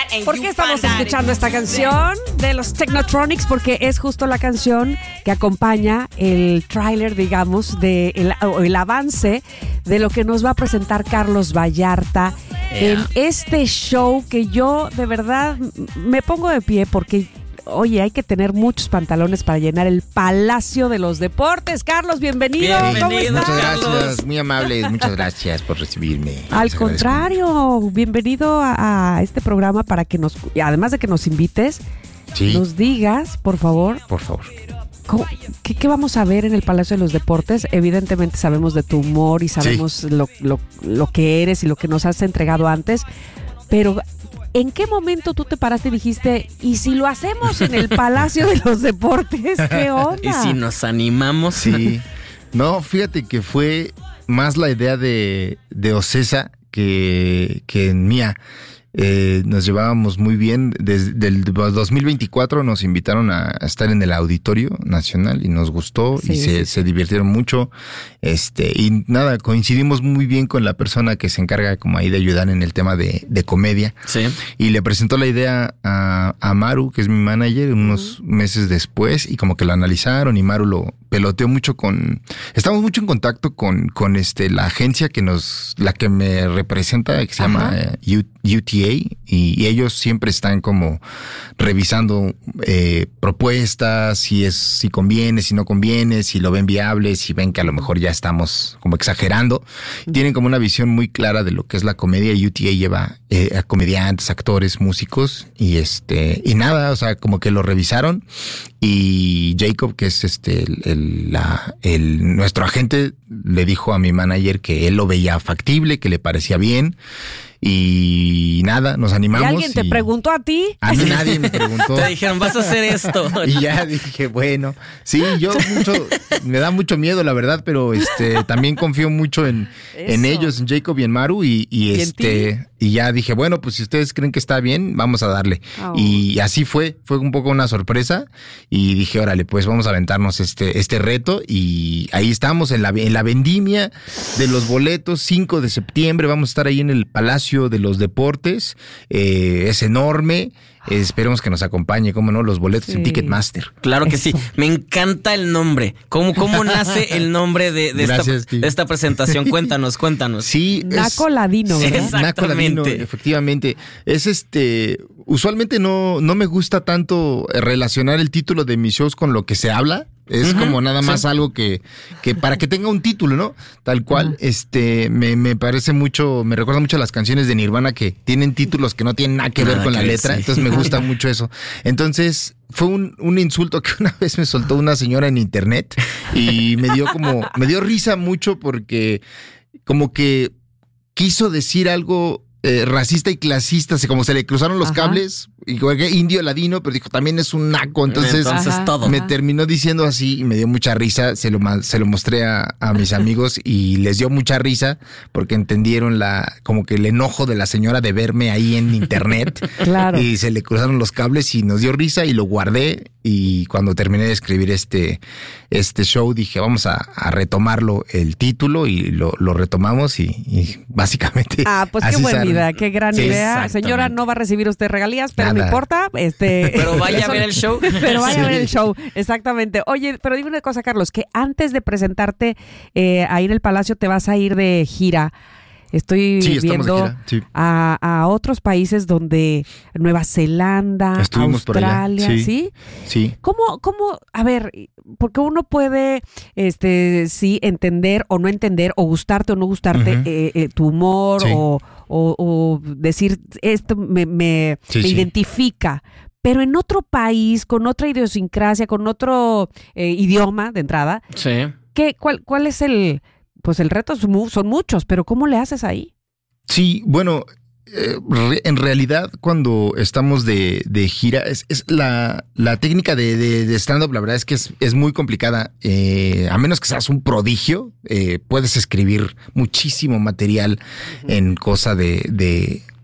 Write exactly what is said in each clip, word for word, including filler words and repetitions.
¿Por qué estamos escuchando esta canción de los Technotronics? Porque es justo la canción que acompaña el tráiler, digamos, de el, o el avance de lo que nos va a presentar Carlos Vallarta yeah. en este show que yo de verdad me pongo de pie porque... Oye, hay que tener muchos pantalones para llenar el Palacio de los Deportes. Carlos, bienvenido. Bienvenido. ¿Cómo estás? Muchas gracias, muy amables. Muchas gracias por recibirme. Al contrario, bienvenido a, a este programa para que nos, además de que nos invites, sí. nos digas, por favor. Por favor. ¿Cómo, qué, ¿Qué vamos a ver en el Palacio de los Deportes? Evidentemente sabemos de tu humor y sabemos sí. lo, lo, lo que eres y lo que nos has entregado antes, pero... ¿En qué momento tú te paraste y dijiste, ¿y si lo hacemos en el Palacio de los Deportes? ¿Qué onda? ¿Y si nos animamos? Sí. No, fíjate que fue más la idea de, de Ocesa que, que mía. Eh, nos llevábamos muy bien. Desde el dos mil veinticuatro nos invitaron a, a estar en el Auditorio Nacional y nos gustó sí, y se, sí. se divirtieron mucho. Este, y nada, coincidimos muy bien con la persona que se encarga como ahí de ayudar en el tema de, de comedia. Sí. Y le presentó la idea a, a Maru, que es mi manager, unos uh-huh. meses después, y como que lo analizaron y Maru lo peloteó mucho con... Estamos mucho en contacto con, con este, la agencia que nos, la que me representa, que se uh-huh. llama eh, U T A, y, y ellos siempre están como revisando eh, propuestas, si es, si conviene, si no conviene, si lo ven viable, si ven que a lo mejor ya estamos como exagerando. Tienen como una visión muy clara de lo que es la comedia. U T A lleva eh, a comediantes, actores, músicos y este y nada, o sea, como que lo revisaron y Jacob, que es este el, el, la, el nuestro agente, le dijo a mi manager que él lo veía factible, que le parecía bien. Y nada, nos animamos. ¿Y alguien te y preguntó a ti? A mí nadie me preguntó. Te dijeron, vas a hacer esto. Y ya dije, bueno, sí, yo mucho, me da mucho miedo, la verdad, pero este también confío mucho en, en ellos, en Jacob y en Maru, y, y, ¿Y este, y ya dije, bueno, pues si ustedes creen que está bien, vamos a darle. Oh. Y así fue, fue un poco una sorpresa, y dije, órale, pues vamos a aventarnos este, este reto, y ahí estamos en la, en la vendimia de los boletos, cinco de septiembre, vamos a estar ahí en el Palacio de los Deportes, eh, es enorme, eh, esperemos que nos acompañe, cómo no, los boletos sí. en Ticketmaster. Claro que Eso. sí, me encanta el nombre, ¿cómo, cómo nace el nombre de, de, Gracias, esta, de esta presentación? Cuéntanos, cuéntanos. Sí, Naco Ladino, ¿verdad? Naco Ladino, efectivamente, es este, usualmente no, no me gusta tanto relacionar el título de mis shows con lo que se habla. Es uh-huh, como nada más sí. algo que, que para que tenga un título, ¿no? Tal cual, uh-huh. este, me, me parece mucho, me recuerda mucho a las canciones de Nirvana que tienen títulos que no tienen nada que nada ver con que la letra, sí. entonces me gusta mucho eso. Entonces, fue un, un insulto que una vez me soltó una señora en internet y me dio como, me dio risa mucho porque como que quiso decir algo Eh, racista y clasista, como se le cruzaron los Ajá. cables, y indio ladino, pero dijo también es un naco, entonces, entonces todo. me terminó diciendo así y me dio mucha risa, se lo, se lo mostré a, a mis amigos y les dio mucha risa porque entendieron la como que el enojo de la señora de verme ahí en internet claro. y se le cruzaron los cables y nos dio risa y lo guardé y cuando terminé de escribir este, este show dije vamos a, a retomarlo el título y lo, lo retomamos y, y básicamente ah pues qué buena idea, qué gran sí, idea. Señora, no va a recibir usted regalías, pero Nada. no importa. Este, pero vaya a ver el show. Pero vaya sí. a ver el show, exactamente. Oye, pero dime una cosa, Carlos, que antes de presentarte eh, ahí en el Palacio te vas a ir de gira. Estoy sí, viendo sí. a, a otros países donde Nueva Zelanda, Estuvimos Australia, por allá. ¿sí? Sí. ¿Cómo, cómo, a ver, porque uno puede, este, sí, entender o no entender, o gustarte o no gustarte uh-huh. eh, eh, tu humor, sí. o, o, o decir, esto me, me, sí, me sí. identifica. Pero en otro país, con otra idiosincrasia, con otro eh, idioma de entrada, sí. ¿qué, cuál, ¿cuál es el...? Pues el reto son muchos, pero ¿cómo le haces ahí? Sí, bueno, eh, re, en realidad cuando estamos de, de gira, es, es la, la técnica de, de, de stand-up, la verdad es que es, es muy complicada. Eh, a menos que seas un prodigio, eh, puedes escribir muchísimo material uh-huh. en cosa de... de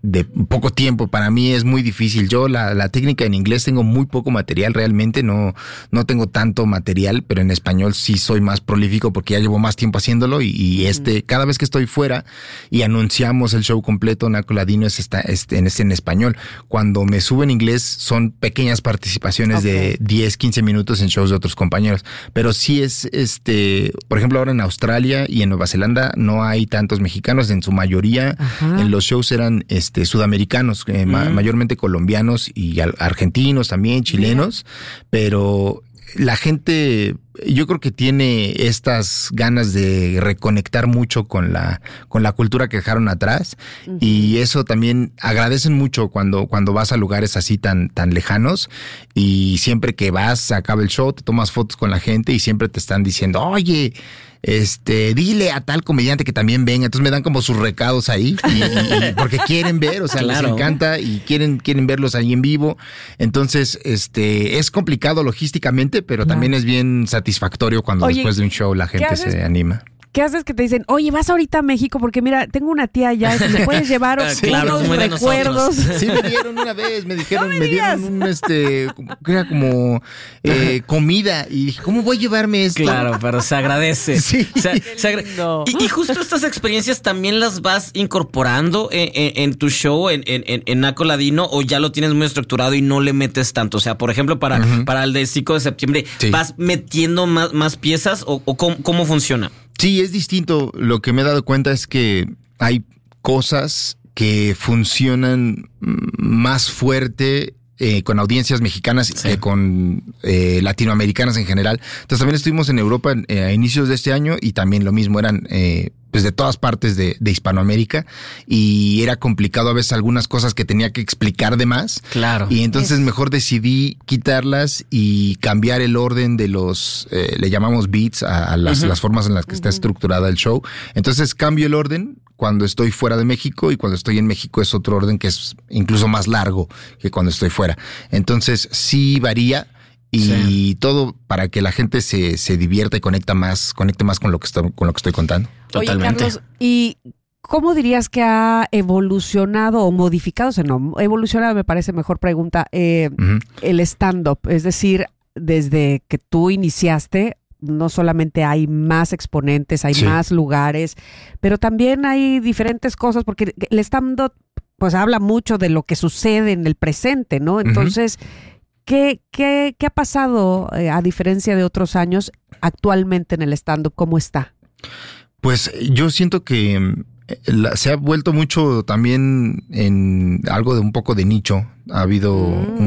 de poco tiempo. Para mí es muy difícil. Yo la, la técnica en inglés tengo muy poco material, realmente no, no tengo tanto material, pero en español sí soy más prolífico porque ya llevo más tiempo haciéndolo y, y este, mm. cada vez que estoy fuera y anunciamos el show completo, Naco Ladino es, esta, este, en, este, en español. Cuando me subo en inglés son pequeñas participaciones okay. de diez, quince minutos en shows de otros compañeros, pero sí es, este, por ejemplo, ahora en Australia y en Nueva Zelanda no hay tantos mexicanos, en su mayoría Ajá. en los shows eran este, Este, sudamericanos, eh, mm. ma- mayormente colombianos y al- argentinos también, chilenos, yeah. pero la gente yo creo que tiene estas ganas de reconectar mucho con la con la cultura que dejaron atrás uh-huh. y eso también agradecen mucho cuando cuando vas a lugares así tan tan lejanos y siempre que vas se acaba el show, te tomas fotos con la gente y siempre te están diciendo, oye, este, dile a tal comediante que también venga. Entonces me dan como sus recados ahí y, y, porque quieren ver, o sea, claro. les encanta y quieren, quieren verlos ahí en vivo. Entonces, este, es complicado logísticamente, pero claro. también es bien satisfactorio cuando Oye, después de un show la gente se anima. ¿Qué haces que te dicen, oye, vas ahorita a México? Porque mira, tengo una tía allá, ¿me puedes llevar claro, unos recuerdos? Sí, me dieron una vez, me dijeron, no me, me dieron un, este, que era como eh, comida. Y dije, ¿cómo voy a llevarme esto? Claro, pero se agradece. Sí. Se, se agra- y, y justo estas experiencias también las vas incorporando en, en, en tu show, en, en, en Naco Ladino, o ya lo tienes muy estructurado y no le metes tanto. O sea, por ejemplo, para, uh-huh. para el de cinco de septiembre, sí. ¿vas metiendo más, más piezas o, o cómo, cómo funciona? Sí, es distinto. Lo que me he dado cuenta es que hay cosas que funcionan más fuerte eh, con audiencias mexicanas sí. que con eh, latinoamericanas en general. Entonces también estuvimos en Europa eh, a inicios de este año y también lo mismo, eran eh, pues de todas partes de, de Hispanoamérica y era complicado a veces algunas cosas que tenía que explicar de más. Claro. Y entonces es. mejor decidí quitarlas y cambiar el orden de los, eh, le llamamos beats a, a las, uh-huh. las formas en las que uh-huh. está estructurada el show. Entonces cambio el orden cuando estoy fuera de México y cuando estoy en México es otro orden que es incluso más largo que cuando estoy fuera. Entonces sí varía. Y sí. todo para que la gente se, se divierta y conecta más, conecte más con lo que estoy, con lo que estoy contando. Totalmente. Oye, Carlos, ¿y cómo dirías que ha evolucionado o modificado? O sea, no, evolucionado me parece mejor pregunta, eh, uh-huh. el stand-up. Es decir, desde que tú iniciaste, no solamente hay más exponentes, hay sí. más lugares, pero también hay diferentes cosas, porque el stand-up pues habla mucho de lo que sucede en el presente, ¿no? Entonces... Uh-huh. ¿Qué, qué, ¿Qué ha pasado, eh, a diferencia de otros años, actualmente en el stand-up? ¿Cómo está? Pues yo siento que la, se ha vuelto mucho también en algo de un poco de nicho. Ha habido mm.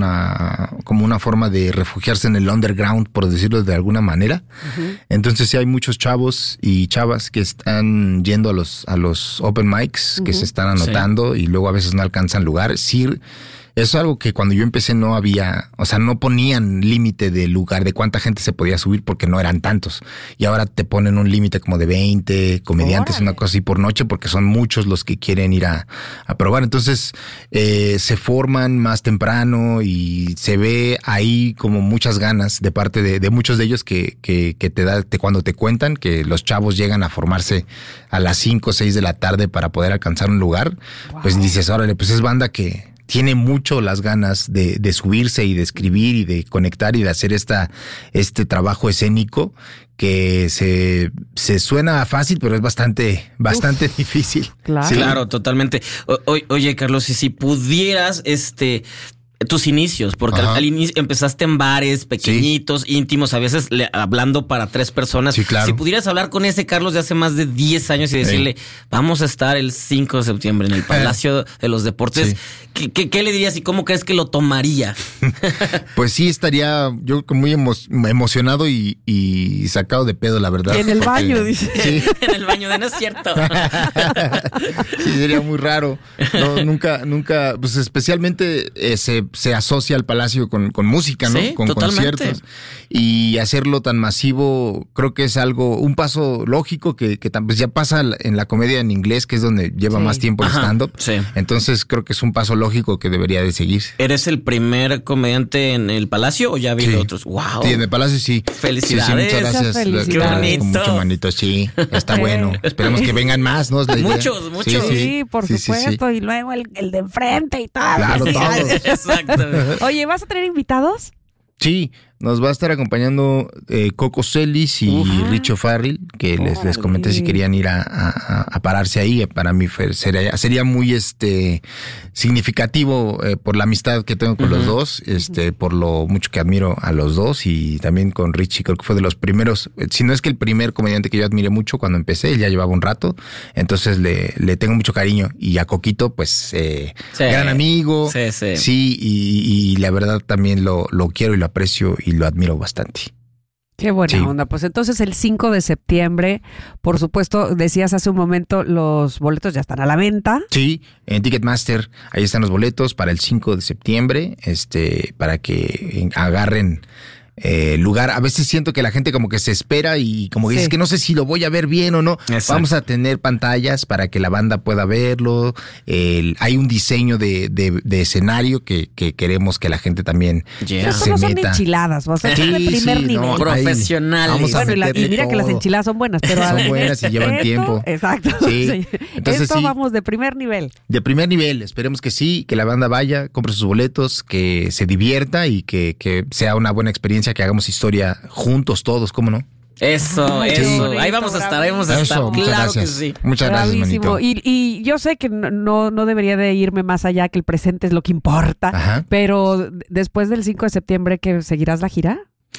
una como una forma de refugiarse en el underground, por decirlo de alguna manera. Uh-huh. Entonces sí hay muchos chavos y chavas que están yendo a los, a los open mics, uh-huh. que se están anotando sí. y luego a veces no alcanzan lugar. Sí, eso es algo que cuando yo empecé no había, o sea, no ponían límite de lugar, de cuánta gente se podía subir porque no eran tantos. Y ahora te ponen un límite como de veinte comediantes, ¡Órale! Una cosa así por noche, porque son muchos los que quieren ir a, a probar. Entonces, eh, se forman más temprano y se ve ahí como muchas ganas de parte de, de muchos de ellos que, que, que te da, te, cuando te cuentan que los chavos llegan a formarse a las cinco o seis de la tarde para poder alcanzar un lugar, wow. pues dices, órale, pues es banda que tiene mucho las ganas de, de subirse y de escribir y de conectar y de hacer esta, este trabajo escénico que se, se suena fácil, pero es bastante, bastante Uf, difícil. Claro, sí. Claro, totalmente. O, o, oye, Carlos, y si pudieras, este... tus inicios, porque al, al inicio empezaste en bares pequeñitos, sí. íntimos, a veces le, hablando para tres personas. Sí, claro. Si pudieras hablar con ese Carlos de hace más de diez años y decirle, sí. vamos a estar el cinco de septiembre en el Palacio de los Deportes, sí. ¿qué, qué, ¿qué le dirías y cómo crees que lo tomaría? Pues sí, estaría yo muy emo- emocionado y, y sacado de pedo, la verdad. En el porque, baño, dice. Sí. En el baño, de no es cierto. Sí, sería muy raro. No, nunca, nunca, pues especialmente ese... se asocia al Palacio con, con música, ¿no? Sí, con totalmente. conciertos. Y hacerlo tan masivo, creo que es algo, un paso lógico que, que pues ya pasa en la comedia en inglés, que es donde lleva sí. más tiempo el Ajá, stand-up. sí. Entonces creo que es un paso lógico que debería de seguirse. ¿Eres el primer comediante en el Palacio o ya ha habido Sí. otros? ¡Wow! Sí, en el Palacio sí. Felicidades. Sí, sí, muchas gracias. Felicidades. Qué bonito. Con mucho manito, sí. Está bueno. Esperemos que vengan más, ¿no? Es la idea. Muchos, muchos. Sí, sí, por Sí, sí, supuesto. sí. Y luego el, el de enfrente y todo. Claro, todos. Exacto. Oye, ¿vas a tener invitados? Sí, nos va a estar acompañando eh, Coco Celis y Uf. Richo Farrell, que les, les comenté si querían ir a, a, a pararse ahí. Para mí fue- sería, sería muy este significativo eh, por la amistad que tengo con Uh-huh. los dos, este, por lo mucho que admiro a los dos, y también con Richie, creo que fue de los primeros, si no es que el primer comediante que yo admiré mucho cuando empecé. Él ya llevaba un rato, entonces le, le tengo mucho cariño. Y a Coquito, pues eh, Sí. gran amigo, Sí, sí. sí, y, y la verdad también lo, lo quiero y lo aprecio y lo admiro bastante. Qué buena Sí. onda. Pues entonces el cinco de septiembre, por supuesto, decías hace un momento, los boletos ya están a la venta. Sí, en Ticketmaster, ahí están los boletos para el cinco de septiembre, este, para que agarren eh, lugar. A veces siento que la gente como que se espera y como que Sí. dice que no sé si lo voy a ver bien o no. Exacto. Vamos a tener pantallas para que la banda pueda verlo. El- hay un diseño de, de, de escenario que, que queremos que la gente también Yeah. Eso se no son meta. enchiladas, o sea, Sí, es de primer sí, nivel. no, Profesionales. Vamos a Bueno, y, la- y meterle mira que las todo. enchiladas son buenas, pero Son buenas y llevan esto- tiempo. Exacto. Sí. Sí. Entonces, Esto sí. vamos de primer nivel. De primer nivel, esperemos que sí, que la banda vaya, compre sus boletos, que se divierta y que, que sea una buena experiencia, que hagamos historia juntos todos, ¿cómo no? Eso, Muy eso. bonito, Ahí vamos a estar, ahí vamos a Eso, estar. muchas Claro gracias. que sí. Muchas gracias, Bravísimo. manito. Y, y yo sé que no, no, no debería de irme más allá, que el presente es lo que importa, Ajá. pero después del cinco de septiembre, ¿que seguirás la gira?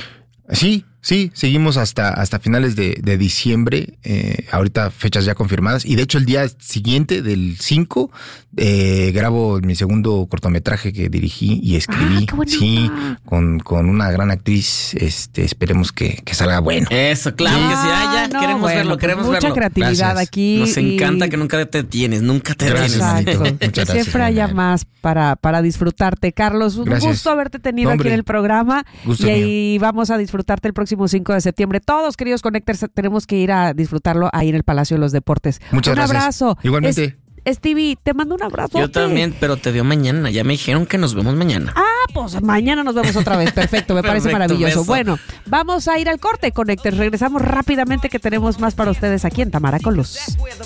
Sí, sí, seguimos hasta, hasta finales de, de diciembre, eh, ahorita fechas ya confirmadas, y de hecho el día siguiente del cinco eh, grabo mi segundo cortometraje que dirigí y escribí. Ah, qué buena sí, onda. con, con una gran actriz, este, esperemos que, que salga bueno. Eso, claro que sí. Ah, ya, no, queremos bueno, verlo, pues queremos mucha verlo. creatividad Gracias. aquí. Nos y- encanta que nunca te detienes, nunca te Gracias, detienes. manito. Exacto. Muchas Que gracias, siempre haya Manuel. más para, para disfrutarte. Carlos, un Gracias. gusto haberte tenido No, aquí hombre. en el programa. Gusto y ahí vamos a disfrutarte el próximo cinco de septiembre. Todos, queridos Connectors, tenemos que ir a disfrutarlo ahí en el Palacio de los Deportes. Muchas un gracias. abrazo. Igualmente. Es- Stevie, te mando un abrazo. Yo también, pero te veo mañana. Ya me dijeron que nos vemos mañana. Ah, pues mañana nos vemos otra vez. Perfecto, me parece Perfecto, maravilloso. beso. Bueno, vamos a ir al corte, Connectors. Regresamos rápidamente que tenemos más para ustedes aquí en Tamara con Luz.